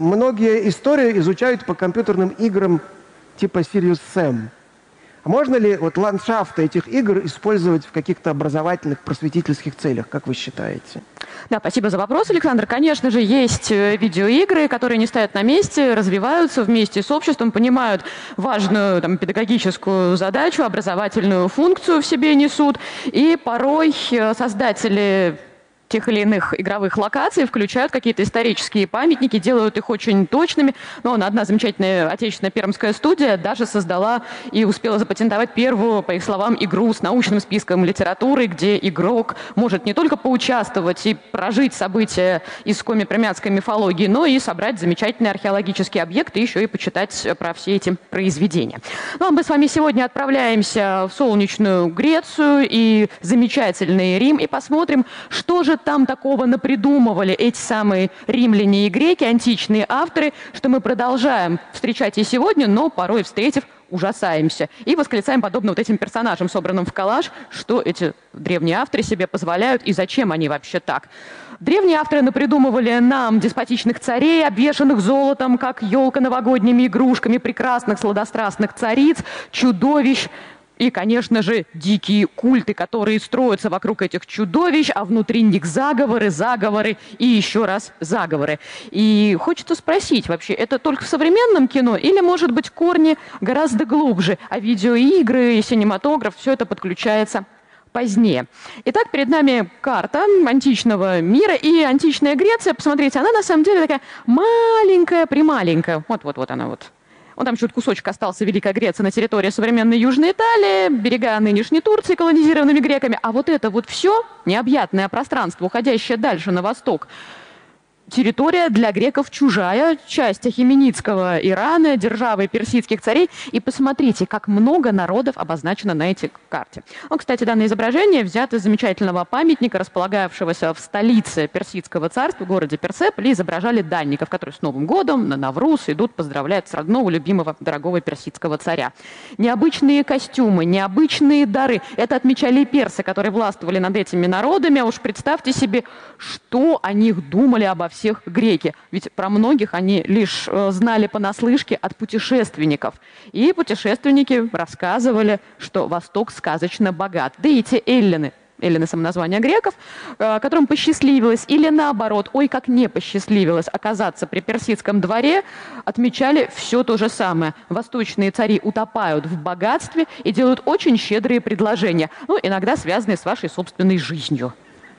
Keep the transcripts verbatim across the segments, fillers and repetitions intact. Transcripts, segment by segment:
Многие истории изучают по компьютерным играм типа Serious Sam. А можно ли вот ландшафты этих игр использовать в каких-то образовательных, просветительских целях, как вы считаете? Да, спасибо за вопрос, Александр. Конечно же, есть видеоигры, которые не стоят на месте, развиваются вместе с обществом, понимают важную там, педагогическую задачу, образовательную функцию в себе несут. И порой создатели тех или иных игровых локаций включают какие-то исторические памятники, делают их очень точными. Но одна замечательная отечественная пермская студия даже создала и успела запатентовать первую, по их словам, игру с научным списком литературы, где игрок может не только поучаствовать и прожить события из коми-премятской мифологии, но и собрать замечательные археологические объекты, и еще и почитать про все эти произведения. Ну а мы с вами сегодня отправляемся в солнечную Грецию и замечательный Рим, и посмотрим, что же там такого напридумывали эти самые римляне и греки, античные авторы, что мы продолжаем встречать и сегодня, но порой, встретив, ужасаемся. И восклицаем, подобно вот этим персонажам, собранным в коллаж, что эти древние авторы себе позволяют и зачем они вообще так. Древние авторы напридумывали нам деспотичных царей, обвешанных золотом, как елка новогодними игрушками, прекрасных сладострастных цариц, чудовищ, и, конечно же, дикие культы, которые строятся вокруг этих чудовищ, а внутри них заговоры, заговоры и еще раз заговоры. И хочется спросить вообще, это только в современном кино или, может быть, корни гораздо глубже, а видеоигры и синематограф, все это подключается позднее. Итак, перед нами карта античного мира и античная Греция. Посмотрите, она на самом деле такая маленькая-прималенькая. Вот-вот-вот она вот. Вон там чуть кусочек остался Великая Греция на территории современной Южной Италии, берега нынешней Турции, колонизированными греками. А вот это вот все, необъятное пространство, уходящее дальше на восток, территория для греков чужая, часть Ахеменидского Ирана, державы персидских царей. И посмотрите, как много народов обозначено на этой карте. Ну, кстати, данное изображение взято из замечательного памятника, располагавшегося в столице Персидского царства, в городе Персеполе, изображали данников, которые с Новым годом на Навруз идут поздравлять с родного, любимого, дорогого персидского царя. Необычные костюмы, необычные дары. Это отмечали и персы, которые властвовали над этими народами. А уж представьте себе, что о них думали обо всех всех греки. Ведь про многих они лишь э, знали понаслышке от путешественников. И путешественники рассказывали, что Восток сказочно богат. Да и те эллины, эллины самоназвания греков, э, которым посчастливилось или наоборот, ой, как не посчастливилось оказаться при персидском дворе, отмечали все то же самое. Восточные цари утопают в богатстве и делают очень щедрые предложения, ну, иногда связанные с вашей собственной жизнью.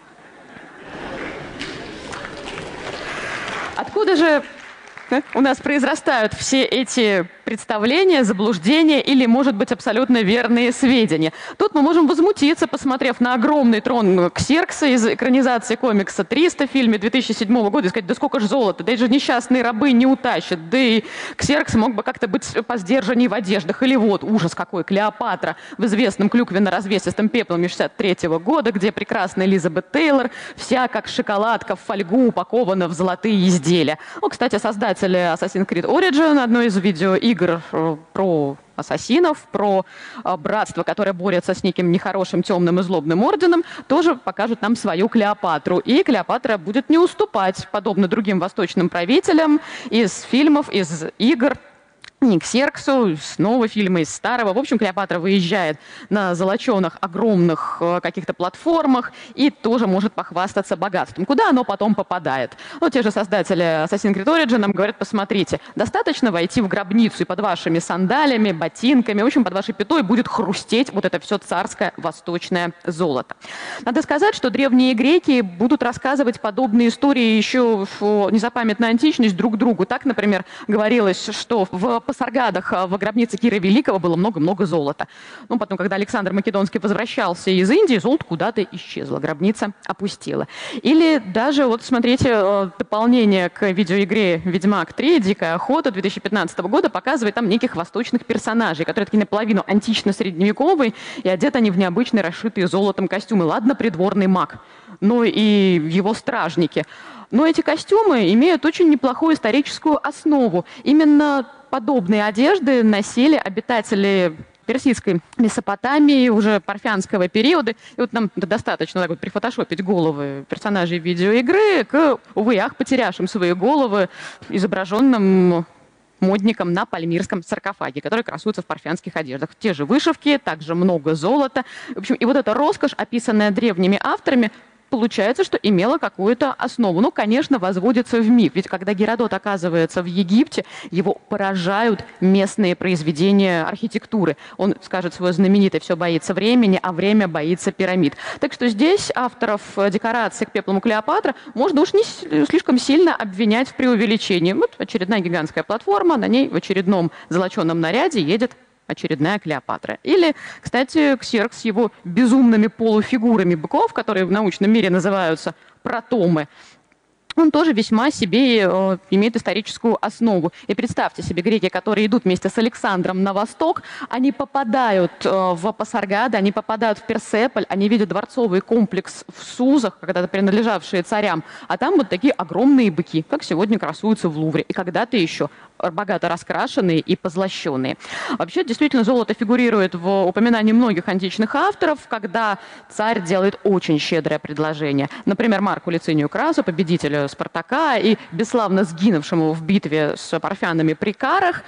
Откуда же у нас произрастают все эти представления, заблуждения или, может быть, абсолютно верные сведения? Тут мы можем возмутиться, посмотрев на огромный трон Ксеркса из экранизации комикса триста в фильме две тысячи седьмого года, и сказать, да сколько ж золота, да это же несчастные рабы не утащат, да и Ксеркс мог бы как-то быть поздержанней в одеждах. Или вот, ужас какой, Клеопатра в известном клюквенно-развесистом пеплом шестьдесят третьего года, где прекрасная Элизабет Тейлор, вся как шоколадка в фольгу упакована в золотые изделия. Ну, кстати, создатели Assassin's Creed Origin, одной из видеоигр, игр про ассасинов, про братство, которое борется с неким нехорошим, темным и злобным орденом, тоже покажут нам свою Клеопатру. И Клеопатра будет не уступать, подобно другим восточным правителям, из фильмов, из игр, не к Ксерксу, снова фильмы из старого. В общем, Клеопатра выезжает на золоченых огромных э, каких-то платформах и тоже может похвастаться богатством. Куда оно потом попадает? Ну, те же создатели Assassin's Creed Origin нам говорят, посмотрите, достаточно войти в гробницу, и под вашими сандалиями, ботинками, в общем, под вашей пятой будет хрустеть вот это все царское восточное золото. Надо сказать, что древние греки будут рассказывать подобные истории еще в незапамятную античность друг другу. Так, например, говорилось, что в Саргадах в гробнице Кира Великого было много-много золота. Ну, потом, когда Александр Македонский возвращался из Индии, золото куда-то исчезло, гробница опустела. Или даже, вот смотрите, дополнение к видеоигре «Ведьмак три. Дикая охота» две тысячи пятнадцатого года показывает там неких восточных персонажей, которые такие наполовину антично-средневековые, и одеты они в необычные, расшитые золотом костюмы. Ладно, придворный маг, но и его стражники. Но эти костюмы имеют очень неплохую историческую основу. Именно подобные одежды носили обитатели персидской Месопотамии, уже парфянского периода. И вот нам достаточно так вот прифотошопить головы персонажей видеоигры к, увы, ах, потерявшим свои головы, изображенным модником на пальмирском саркофаге, который красуется в парфянских одеждах. Те же вышивки, также много золота. В общем, и вот эта роскошь, описанная древними авторами, получается, что имела какую-то основу. Ну, конечно, возводится в миф. Ведь когда Геродот оказывается в Египте, его поражают местные произведения архитектуры. Он скажет свое знаменитое «все боится времени, а время боится пирамид». Так что здесь авторов декораций к пеплому Клеопатра можно уж не слишком сильно обвинять в преувеличении. Вот очередная гигантская платформа, на ней в очередном золоченом наряде едет очередная Клеопатра. Или, кстати, Ксеркс с его безумными полуфигурами быков, которые в научном мире называются протомы, он тоже весьма себе э, имеет историческую основу. И представьте себе, греки, которые идут вместе с Александром на восток, они попадают э, в Пасаргад, они попадают в Персеполь, они видят дворцовый комплекс в Сузах, когда-то принадлежавшие царям, а там вот такие огромные быки, как сегодня красуются в Лувре, и когда-то еще богато раскрашенные и позлощенные. Вообще, действительно, золото фигурирует в упоминании многих античных авторов, когда царь делает очень щедрое предложение. Например, Марку Лицинию Красу, победителю Спартака и бесславно сгинувшему в битве с парфянами при Карах,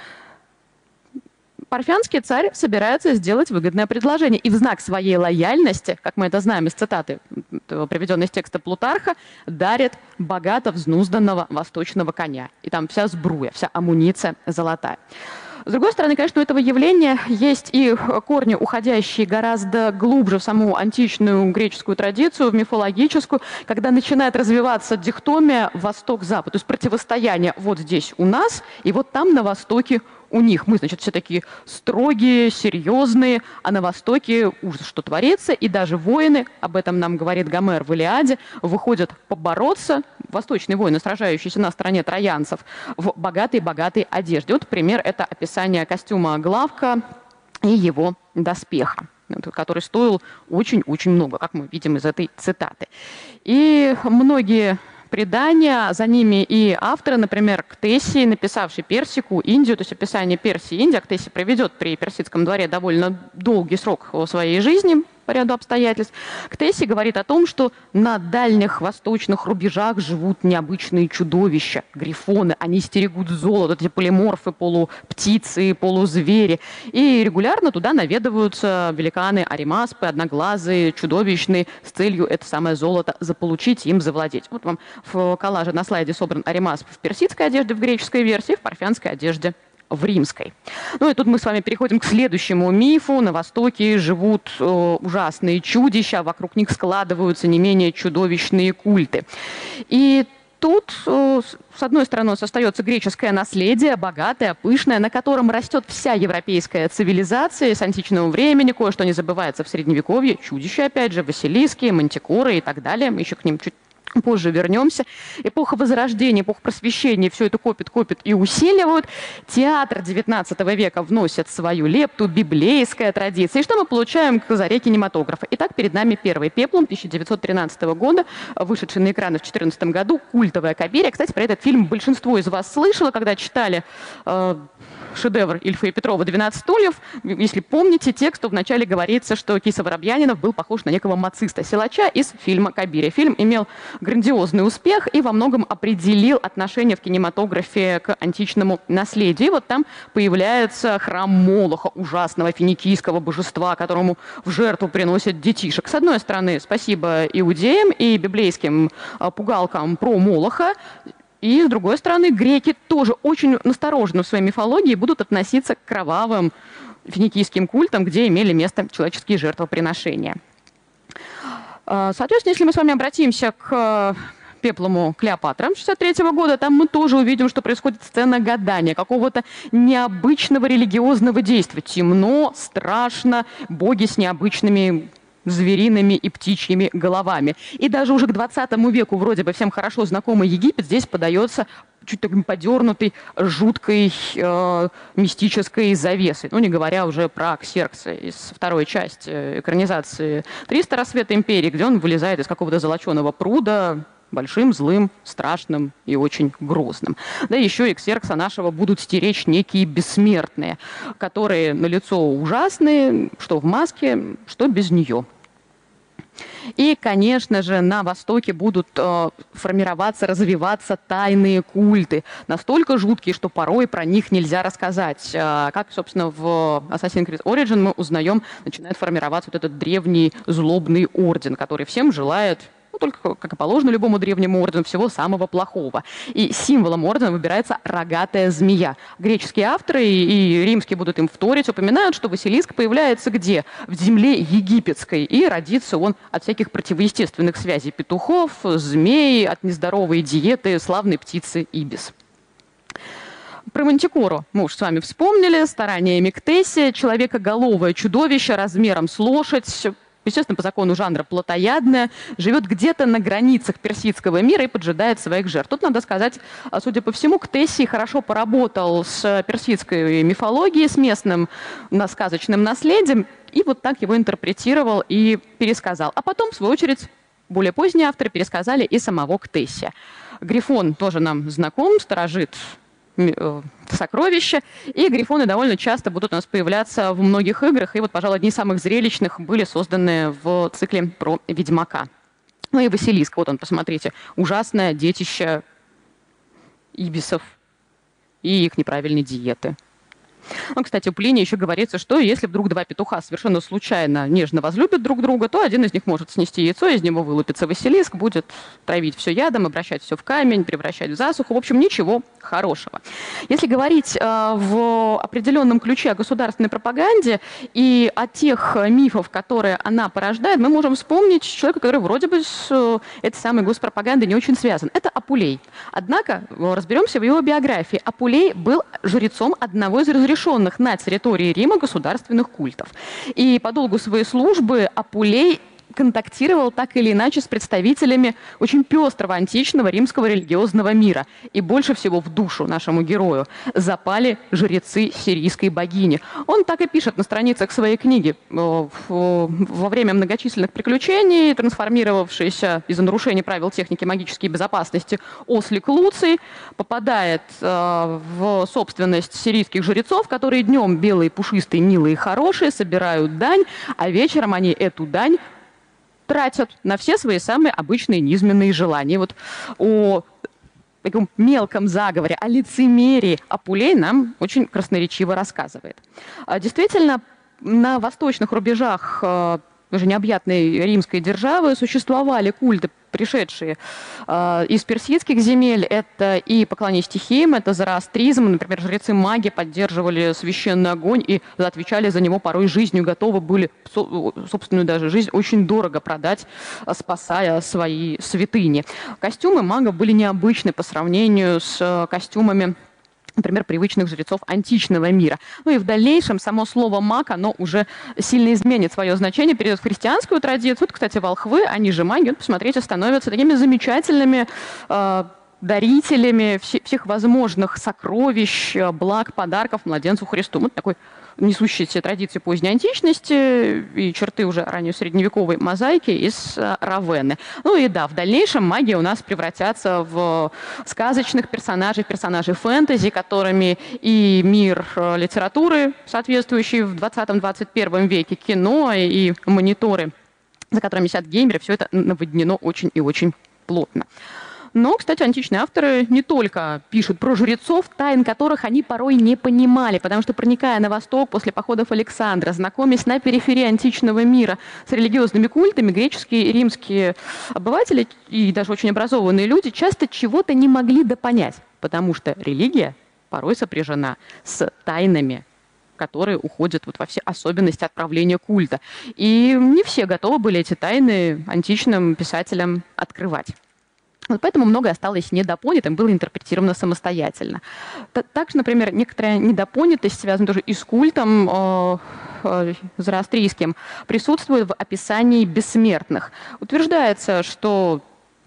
парфянский царь собирается сделать выгодное предложение. И в знак своей лояльности, как мы это знаем из цитаты, приведенной из текста Плутарха, дарит богато взнузданного восточного коня. И там вся сбруя, вся амуниция золотая. С другой стороны, конечно, у этого явления есть и корни, уходящие гораздо глубже в саму античную греческую традицию, в мифологическую, когда начинает развиваться дихтомия восток-запад, то есть противостояние вот здесь у нас и вот там на востоке у них. Мы, значит, все такие строгие, серьезные, а на востоке ужас, что творится, и даже воины, об этом нам говорит Гомер в Илиаде, выходят побороться, восточные воины, сражающиеся на стороне троянцев, в богатой-богатой одежде. Вот пример — это описание костюма Главка и его доспеха, который стоил очень-очень много, как мы видим из этой цитаты. И многие предания, за ними и авторы, например, Ктесий, написавший Персику, Индию, то есть описание Персии и Индии. Ктесий проведет при персидском дворе довольно долгий срок своей жизни по ряду обстоятельств. Ктесий говорит о том, что на дальних восточных рубежах живут необычные чудовища, грифоны, они стерегут золото, эти полиморфы, полуптицы, полузвери. И регулярно туда наведываются великаны Аримаспы, одноглазые, чудовищные, с целью это самое золото заполучить и им завладеть. Вот вам в коллаже на слайде собран Аримасп в персидской одежде в греческой версии, в парфянской одежде в римской. Ну и тут мы с вами переходим к следующему мифу. На Востоке живут э, ужасные чудища, а вокруг них складываются не менее чудовищные культы. И тут, э, с одной стороны, остается греческое наследие, богатое, пышное, на котором растет вся европейская цивилизация с античного времени, кое-что не забывается в Средневековье, чудища, опять же, Василиски, Мантикоры и так далее. Мы еще к ним чуть позже вернемся. Эпоха Возрождения, эпоха Просвещения все это копит, копит и усиливают. Театр девятнадцатого века вносит свою лепту, библейская традиция. И что мы получаем к заре кинематографа? Итак, перед нами первый «Пеплум» тысяча девятьсот тринадцатого года, вышедший на экраны в две тысячи четырнадцатом году, культовая комедия. Кстати, про этот фильм большинство из вас слышало, когда читали э, шедевр Ильфа и Петрова «двенадцать стульев». Если помните текст, то вначале говорится, что Киса Воробьянинов был похож на некого мациста, силача из фильма «Кабирия». Фильм имел грандиозный успех и во многом определил отношение в кинематографе к античному наследию. И вот там появляется храм Молоха, ужасного финикийского божества, которому в жертву приносят детишек. С одной стороны, спасибо иудеям и библейским пугалкам про Молоха. И, с другой стороны, греки тоже очень настороженно в своей мифологии будут относиться к кровавым финикийским культам, где имели место человеческие жертвоприношения. Соответственно, если мы с вами обратимся к «Пеплому Клеопатра» шестьдесят третьего года, там мы тоже увидим, что происходит сцена гадания, какого-то необычного религиозного действия. Темно, страшно, боги с необычными звериными и птичьими головами. И даже уже к двадцатому веку вроде бы всем хорошо знакомый Египет здесь подается чуть такой подернутой, жуткой, э, мистической завесой. Ну, не говоря уже про Ксеркса из второй части экранизации «триста. Рассвет империи», где он вылезает из какого-то золоченого пруда, большим, злым, страшным и очень грозным. Да еще и Ксеркса нашего будут стеречь некие бессмертные, которые налицо ужасные, что в маске, что без нее. И, конечно же, на Востоке будут э, формироваться, развиваться тайные культы, настолько жуткие, что порой про них нельзя рассказать. Э, как, собственно, в Assassin's Creed Origin мы узнаем, начинает формироваться вот этот древний злобный орден, который всем желает, ну, только, как и положено любому древнему ордену, всего самого плохого. И символом ордена выбирается рогатая змея. Греческие авторы и римские будут им вторить, упоминают, что Василиск появляется где? В земле египетской. И родится он от всяких противоестественных связей петухов, змей, от нездоровой диеты славной птицы ибис. Про Мантикору мы уж с вами вспомнили. Старания Мектесия, человекоголовое чудовище размером с лошадь, естественно, по закону жанра плотоядная, живет где-то на границах персидского мира и поджидает своих жертв. Тут надо сказать, судя по всему, Ктесий хорошо поработал с персидской мифологией, с местным сказочным наследием, и вот так его интерпретировал и пересказал. А потом, в свою очередь, более поздние авторы пересказали и самого Ктесия. Грифон тоже нам знаком, сторожит сокровища, и грифоны довольно часто будут у нас появляться в многих играх, и вот, пожалуй, одни из самых зрелищных были созданы в цикле про Ведьмака. Ну и Василиск, вот он, посмотрите, ужасное детище ибисов и их неправильной диеты. Ну, кстати, у Плиния еще говорится, что если вдруг два петуха совершенно случайно нежно возлюбят друг друга, то один из них может снести яйцо, из него вылупится Василиск, будет травить все ядом, обращать все в камень, превращать в засуху. В общем, ничего хорошего. Если говорить э, в определенном ключе о государственной пропаганде и о тех мифах, которые она порождает, мы можем вспомнить человека, который вроде бы с э, этой самой госпропагандой не очень связан. Это Апулей. Однако, разберемся в его биографии. Апулей был жрецом одного из разрешенных на территории Рима государственных культов. И по долгу своей службы Апулей контактировал так или иначе с представителями очень пестрого античного римского религиозного мира. И больше всего в душу нашему герою запали жрецы сирийской богини. Он так и пишет на страницах своей книги. Во время многочисленных приключений, трансформировавшийся из-за нарушения правил техники магической безопасности ослик Луций попадает в собственность сирийских жрецов, которые днем белые, пушистые, милые и хорошие собирают дань, а вечером они эту дань тратят на все свои самые обычные низменные желания. Вот о таком мелком заговоре, о лицемерии Апулей нам очень красноречиво рассказывает. Действительно, на восточных рубежах уже необъятной римской державы существовали культы, пришедшие э, из персидских земель. Это и поклонение стихиям, это зороастризм. Например, жрецы-маги поддерживали священный огонь и отвечали за него порой жизнью, готовы были со, собственную даже жизнь очень дорого продать, спасая свои святыни. Костюмы магов были необычны по сравнению с костюмами, например, привычных жрецов античного мира. Ну и в дальнейшем само слово «маг», оно уже сильно изменит свое значение, перейдет в христианскую традицию. Вот, кстати, волхвы, они же маги, вот, посмотрите, становятся такими замечательными э, дарителями вс- всех возможных сокровищ, благ, подарков младенцу Христу. Вот такой несущий все традиции поздней античности и черты уже ранее средневековой мозаики из Равенны. Ну и да, в дальнейшем маги у нас превратятся в сказочных персонажей, персонажей фэнтези, которыми и мир литературы, соответствующий в двадцатом-двадцать первом веке, кино и мониторы, за которыми сидят геймеры, все это наводнено очень и очень плотно. Но, кстати, античные авторы не только пишут про жрецов, тайн которых они порой не понимали, потому что, проникая на восток после походов Александра, знакомясь на периферии античного мира с религиозными культами, греческие и римские обыватели и даже очень образованные люди часто чего-то не могли допонять, потому что религия порой сопряжена с тайнами, которые уходят вот во все особенности отправления культа. И не все готовы были эти тайны античным писателям открывать. Вот поэтому многое осталось недопонятым, было интерпретировано самостоятельно. Также, например, некоторая недопонятость, связанная тоже и с культом э, э, зороастрийским, присутствует в описании бессмертных. Утверждается, что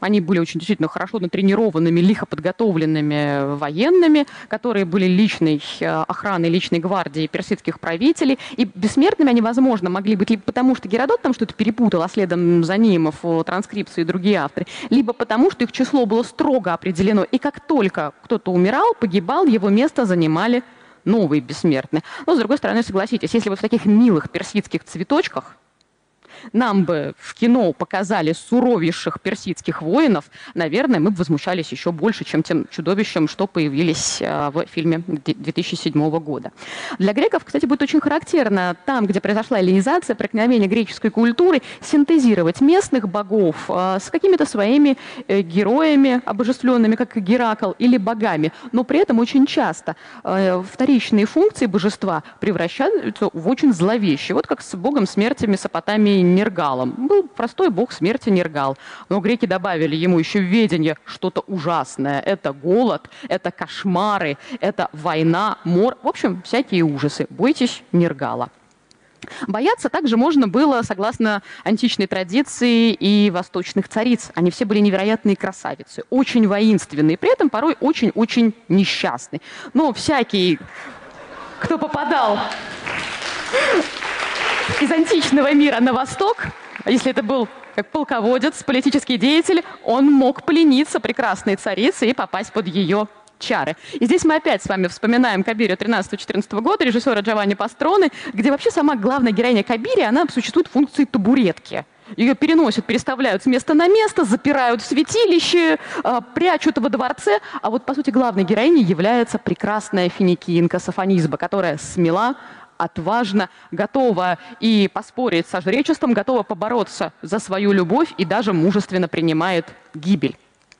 Они были очень действительно хорошо натренированными, лихо подготовленными военными, которые были личной охраной, личной гвардией персидских правителей. И бессмертными они, возможно, могли быть либо потому, что Геродот там что-то перепутал, а следом за ним в транскрипции и другие авторы, либо потому, что их число было строго определено. И как только кто-то умирал, погибал, его место занимали новые бессмертные. Но, с другой стороны, согласитесь, если вот в таких милых персидских цветочках нам бы в кино показали суровейших персидских воинов, наверное, мы бы возмущались еще больше, чем тем чудовищем, что появились в фильме две тысячи седьмого года. Для греков, кстати, будет очень характерно там, где произошла эллинизация, проникновение греческой культуры, синтезировать местных богов с какими-то своими героями, обожествленными, как Геракл, или богами. Но при этом очень часто вторичные функции божества превращаются в очень зловещие. Вот как с богом смерти Месопотамии Нергалом. Был простой бог смерти Нергал. Но греки добавили ему еще в ведение что-то ужасное. Это голод, это кошмары, это война, мор. В общем, всякие ужасы. Бойтесь Нергала. Бояться также можно было, согласно античной традиции, и восточных цариц. Они все были невероятные красавицы, очень воинственные, при этом порой очень-очень несчастные. Но всякий, кто попадал из античного мира на восток, если это был как полководец, политический деятель, он мог плениться прекрасной царицей и попасть под ее чары. И здесь мы опять с вами вспоминаем Кабирию тринадцатого-четырнадцатого года, режиссера Джованни Пастроне, где вообще сама главная героиня Кабири, она существует в функции табуретки. Ее переносят, переставляют с места на место, запирают в святилище, э, прячут во дворце. А вот, по сути, главной героиней является прекрасная финикинка Софонисба, которая смела, отважна, готова и поспорить со жречеством, готова побороться за свою любовь и даже мужественно принимает гибель.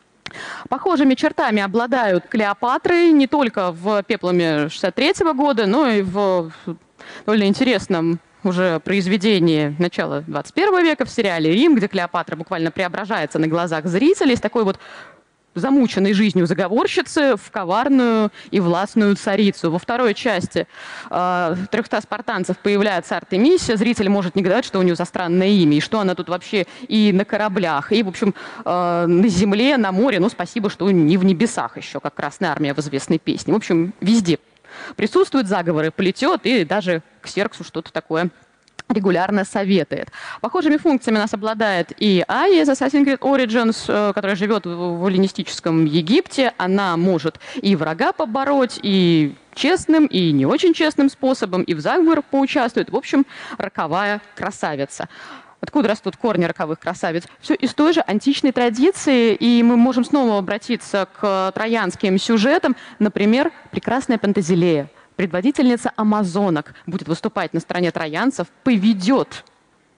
Похожими чертами обладают Клеопатры не только в «Пеплуме» шестьдесят третьего года, но и в довольно интересном уже произведении начала двадцать первого века в сериале «Рим», где Клеопатра буквально преображается на глазах зрителей с такой вот замученной жизнью заговорщицы в коварную и властную царицу. Во второй части э, «трехсот спартанцев» появляется Артемисия. Зритель может негодовать, что у нее за странное имя, и что она тут вообще и на кораблях, и, в общем, э, на земле, на море. Ну, спасибо, что не в небесах еще, как Красная Армия в известной песне. В общем, везде присутствуют заговоры, плетет, и даже Ксерксу что-то такое регулярно советует. Похожими функциями у нас обладает и Айя из Assassin's Creed Origins, которая живет в эллинистическом Египте. Она может и врага побороть, и честным, и не очень честным способом, и в заговорах поучаствует. В общем, роковая красавица. Откуда растут корни роковых красавиц? Все из той же античной традиции, и мы можем снова обратиться к троянским сюжетам. Например, прекрасная Пантазилея, предводительница амазонок, будет выступать на стороне троянцев, поведет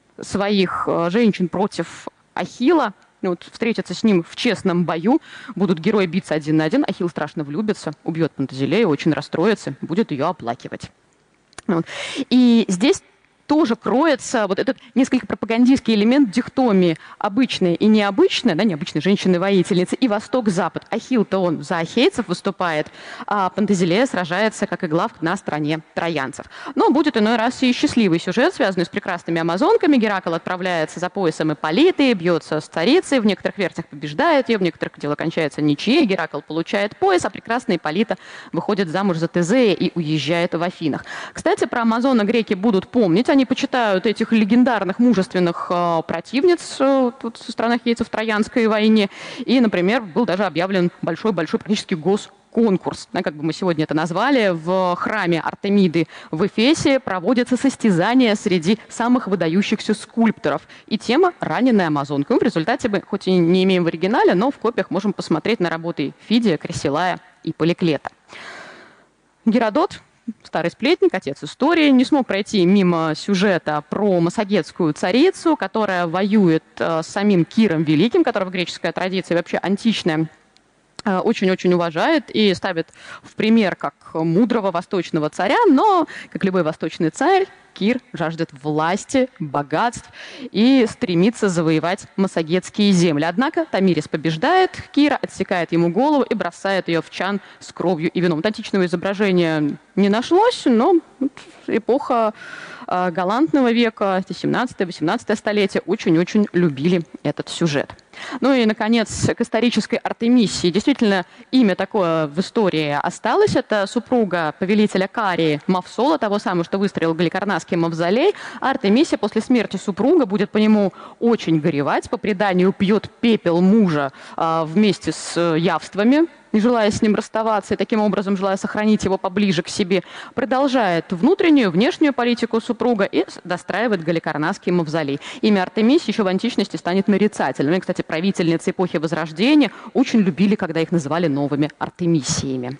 своих женщин против Ахилла, вот, встретятся с ним в честном бою, будут герои биться один на один, Ахилл страшно влюбится, убьет Пантазилею, очень расстроится, будет ее оплакивать. Вот. И здесь тоже кроется вот этот несколько пропагандистский элемент дихтомии обычная и необычная, да, необычной женщины-воительницы, и Восток-Запад. Ахилл-то он за ахейцев выступает, а Пантазилея сражается, как и Главк, на стороне троянцев. Но будет иной раз и счастливый сюжет, связанный с прекрасными амазонками. Геракл отправляется за поясом Ипполиты, бьется с царицей, в некоторых версиях побеждает ее, в некоторых дело кончается ничьей. Геракл получает пояс, а прекрасная Ипполита выходит замуж за Тезея и уезжает в Афинах. Кстати, про амазонок греки будут помнить. Они почитают этих легендарных, мужественных э, противниц э, тут со стороны ахейцев в Троянской войне. И, например, был даже объявлен большой-большой практически госконкурс, да, как бы мы сегодня это назвали. В храме Артемиды в Эфесе проводятся состязания среди самых выдающихся скульпторов. И тема «Раненая амазонка». Мы в результате, мы, хоть и не имеем в оригинале, но в копиях можем посмотреть на работы Фидия, Красилая и Поликлета. Геродот, старый сплетник, отец истории, не смог пройти мимо сюжета про массагетскую царицу, которая воюет э, с самим Киром Великим, которого греческая традиция вообще античная э, очень-очень уважает и ставит в пример как мудрого восточного царя, но, как любой восточный царь, Кир жаждет власти, богатств и стремится завоевать массагетские земли. Однако Томирис побеждает Кира, отсекает ему голову и бросает ее в чан с кровью и вином. Античного изображения не нашлось, но эпоха э, галантного века, семнадцатое-восемнадцатое столетие, очень-очень любили этот сюжет. Ну и, наконец, к исторической Артемисии. Действительно, имя такое в истории осталось. Это супруга повелителя Карии Мавсола, того самого, что выстроил Галикарнасский мавзолей. А Артемисия после смерти супруга будет по нему очень горевать. По преданию пьет пепел мужа а, вместе с явствами, не желая с ним расставаться и таким образом желая сохранить его поближе к себе, продолжает внутреннюю, внешнюю политику супруга и достраивает Галикарнасский мавзолей. Имя Артемис еще в античности станет нарицательным. И, кстати, правительницы эпохи Возрождения очень любили, когда их называли новыми Артемисиями.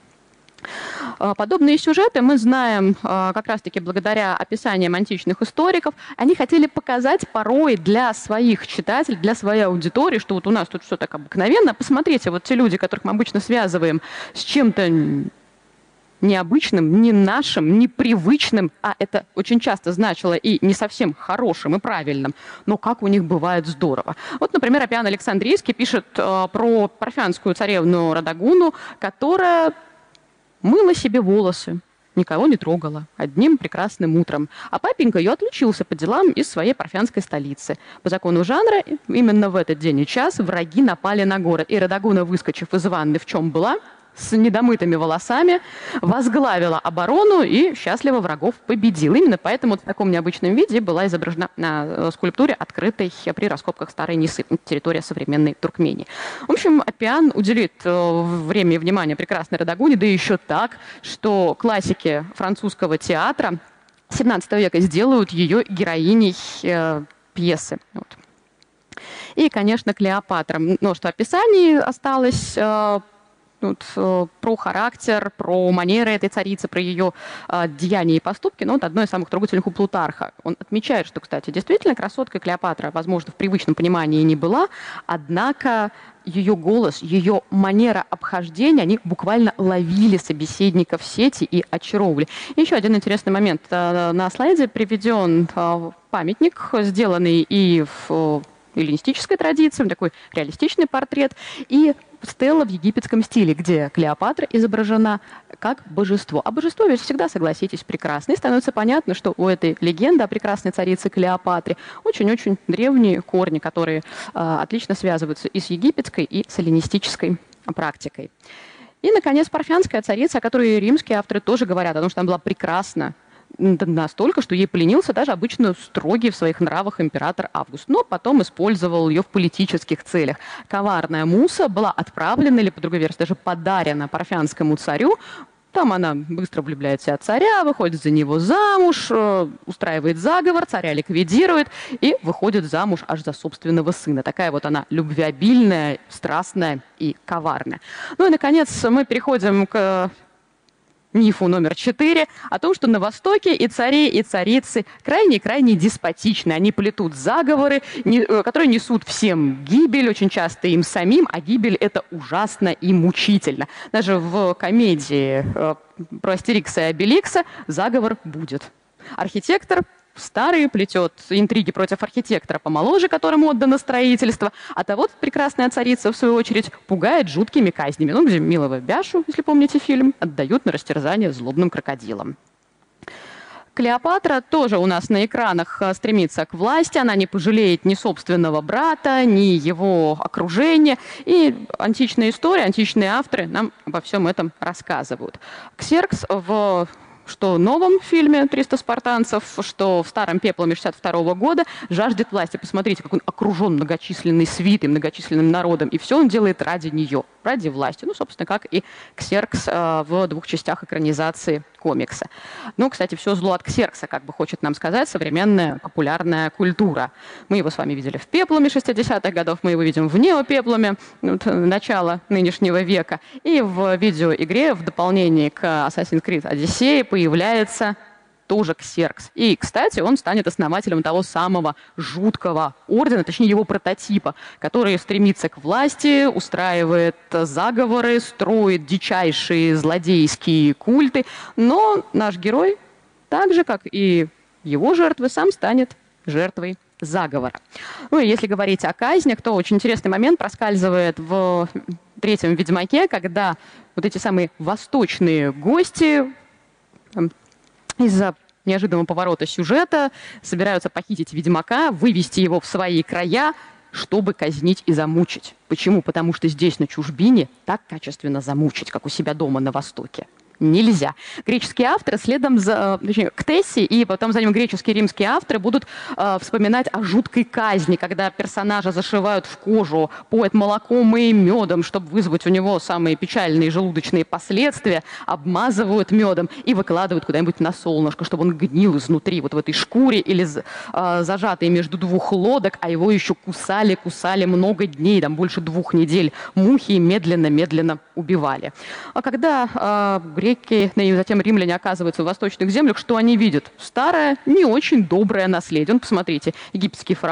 Подобные сюжеты мы знаем как раз-таки благодаря описаниям античных историков. Они хотели показать порой для своих читателей, для своей аудитории, что вот у нас тут все так обыкновенно. Посмотрите, вот те люди, которых мы обычно связываем с чем-то необычным, не нашим, непривычным, а это очень часто значило и не совсем хорошим и правильным, но как у них бывает здорово. Вот, например, Аппиан Александрийский пишет э, про парфянскую царевну Радагуну, которая мыла себе волосы, никого не трогала, одним прекрасным утром. А папенька ее отлучился по делам из своей парфянской столицы. По закону жанра, именно в этот день и час враги напали на город. И Радагуна, выскочив из ванны, в чем была, с недомытыми волосами, возглавила оборону и счастливо врагов победила. Именно поэтому вот в таком необычном виде была изображена на скульптуре, открытой при раскопках Старой Несы, территория современной Туркмении. В общем, Аппиан уделит время и внимание прекрасной Радагуне, да еще так, что классики французского театра семнадцатого века сделают ее героиней э, пьесы. Вот. И, конечно, Клеопатра. Множество описаний осталось э, Вот, э, про характер, про манеры этой царицы, про ее э, деяния и поступки. Но вот одно из самых трогательных у Плутарха. Он отмечает, что, кстати, действительно красотка Клеопатра, возможно, в привычном понимании не была, однако ее голос, ее манера обхождения, они буквально ловили собеседников в сети и очаровывали. И еще один интересный момент. Э, на слайде приведен э, памятник, сделанный и в э, эллинистической традиции, такой реалистичный портрет, и стела в египетском стиле, где Клеопатра изображена как божество. А божество ведь всегда, согласитесь, прекрасно. И становится понятно, что у этой легенды о прекрасной царице Клеопатре очень-очень древние корни, которые э, отлично связываются и с египетской, и с эллинистической практикой. И, наконец, парфянская царица, о которой римские авторы тоже говорят, о том, что она была прекрасна настолько, что ей поленился даже обычно строгий в своих нравах император Август, но потом использовал ее в политических целях. Коварная Муса была отправлена, или, по другой версии, даже подарена парфянскому царю. Там она быстро влюбляется в царя, выходит за него замуж, устраивает заговор, царя ликвидирует и выходит замуж аж за собственного сына. Такая вот она любвеобильная, страстная и коварная. Ну и, наконец, мы переходим к мифу номер четыре о том, что на Востоке и цари, и царицы крайне-крайне деспотичны. Они плетут заговоры, не, которые несут всем гибель, очень часто им самим, а гибель — это ужасно и мучительно. Даже в комедии э, про Астерикса и Обеликса заговор будет. Архитектор старый плетет интриги против архитектора помоложе, которому отдано строительство, а того прекрасная царица, в свою очередь, пугает жуткими казнями. Ну, где милого Бяшу, если помните фильм, отдают на растерзание злобным крокодилам. Клеопатра тоже у нас на экранах стремится к власти, она не пожалеет ни собственного брата, ни его окружения. И античная история, античные авторы нам обо всем этом рассказывают. Ксеркс в что в новом фильме «триста спартанцев», что в старом «Пепломе» шестьдесят второго года жаждет власти. Посмотрите, как он окружен многочисленной свитой, многочисленным народом. И все он делает ради нее, ради власти. Ну, собственно, как и Ксеркс э, в двух частях экранизации комикса. Ну, кстати, все зло от Ксеркса, как бы хочет нам сказать современная популярная культура. Мы его с вами видели в «Пепломе» шестидесятых годов, мы его видим в «Неопепломе» вот, начала нынешнего века. И в видеоигре в дополнении к Assassin's Creed Odyssey появляется тоже Ксеркс. И, кстати, он станет основателем того самого жуткого ордена, точнее его прототипа, который стремится к власти, устраивает заговоры, строит дичайшие злодейские культы. Но наш герой, так же, как и его жертвы, сам станет жертвой заговора. Ну и если говорить о казнях, то очень интересный момент проскальзывает в третьем «Ведьмаке», когда вот эти самые восточные гости из-за неожиданного поворота сюжета собираются похитить ведьмака, вывести его в свои края чтобы казнить и замучить. Почему? Потому что здесь, на чужбине, так качественно замучить, как у себя дома на Востоке, нельзя. Греческие авторы следом за, точнее, Ктесси и потом за ним греческие и римские авторы будут э, вспоминать о жуткой казни, когда персонажа зашивают в кожу, поят молоком и медом, чтобы вызвать у него самые печальные желудочные последствия, обмазывают медом и выкладывают куда-нибудь на солнышко, чтобы он гнил изнутри, вот в этой шкуре или э, зажатый между двух лодок, а его еще кусали, кусали много дней, там больше двух недель мухи и медленно-медленно убивали. А когда э, греки, и затем римляне оказываются в восточных землях, что они видят? Старое, не очень доброе наследие. Ну, посмотрите, египетские фараоны